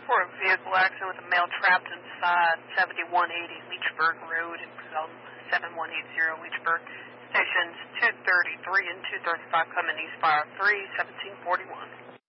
For a vehicle accident with a male trapped inside 7180 Leechburg Road in 7180 Leechburg. Stations 233 and 235 coming eastbound 31741.